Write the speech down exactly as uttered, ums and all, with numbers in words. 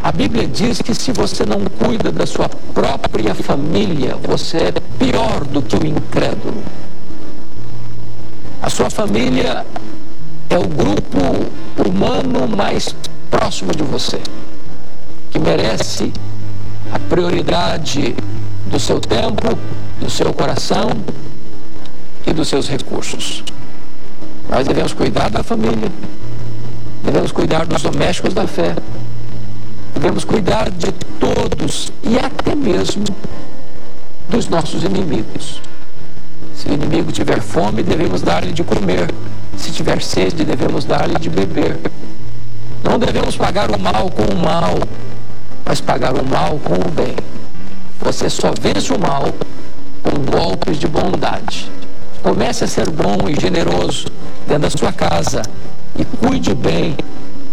A Bíblia diz que se você não cuida da sua própria família, você é pior do que o incrédulo. A sua família é o grupo humano mais próximo de você, que merece a prioridade do seu tempo, do seu coração e dos seus recursos. Nós devemos cuidar da família, devemos cuidar dos domésticos da fé, devemos cuidar de todos e até mesmo dos nossos inimigos. Se o inimigo tiver fome, devemos dar-lhe de comer. Se tiver sede, devemos dar-lhe de beber. Não devemos pagar o mal com o mal, mas pagar o mal com o bem. Você só vence o mal com golpes de bondade. Comece a ser bom e generoso dentro da sua casa e cuide bem